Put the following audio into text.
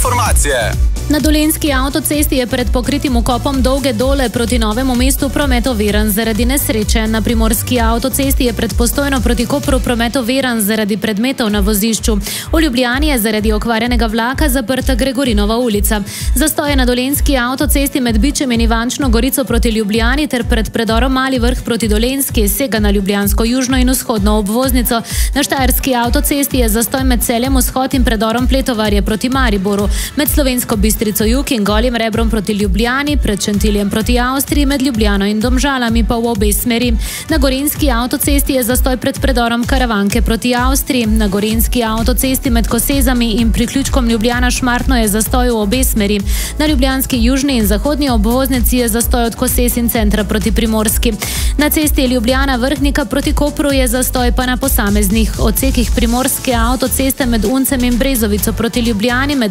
informacije. Na Dolenjski avtocesti je pred pokritim vkopom Dolge Dole proti Novemu mestu promet oviran zaradi nesreče. Na Primorski avtocesti je pred Postojno proti Kopru promet oviran zaradi predmetov na vozišču. V Ljubljani je zaradi okvarjenega vlaka zaprta Gregorinova ulica. Zastoj je na Dolenjski avtocesti med Bičem in Ivančno Gorico proti Ljubljani ter pred predorom Mali Vrh proti Dolenjski sega na ljubljansko južno in vzhodno obvoznico. Na Štajerski avtocesti je zastoj med Celjem Vzhod in predorom Pletovarje proti Mariboru. Med Slovensko Bistrico jug in Golim Rebrom proti Ljubljani, pred Šentiljem proti Avstriji, med Ljubljano in Domžalami pa v obe smeri. Na Gorenjski avtocesti je zastoj pred predorom Karavanke proti Avstriji. Na Gorenjski avtocesti med Kosezami in priključkom Ljubljana-Šmartno je zastoj v obe smeri. Na ljubljanski južni in zahodni obvoznici je zastoj od Koses in centra proti Primorski. Na cesti Ljubljana-Vrhnika proti Kopru je zastoj pa na posameznih odsekih Primorske avtoceste med Uncem in Brezovico proti Ljubljani, med